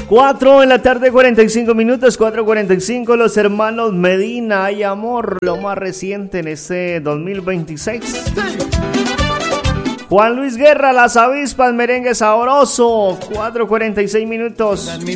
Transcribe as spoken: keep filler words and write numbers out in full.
cuatro en la tarde, cuarenta y cinco minutos, cuatro cuarenta y cinco. Los hermanos Medina, Hay Amor, lo más reciente en este dos mil veintiséis. Juan Luis Guerra, Las Avispas, Merengue Sabroso, cuatro cuarenta y seis minutos. Mi